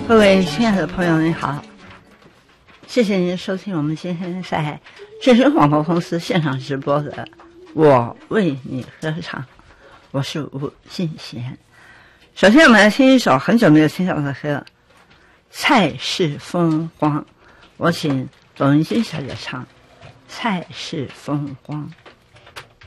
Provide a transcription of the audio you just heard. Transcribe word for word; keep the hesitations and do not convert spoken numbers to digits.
各位亲爱的朋友您好，谢谢您收听我们今天在正声广播公司现场直播的我为你歌唱，我是吴敬贤。首先我们来听一首很久没有听到的歌《菜市风光》，我请董云金小姐唱《菜市风光》。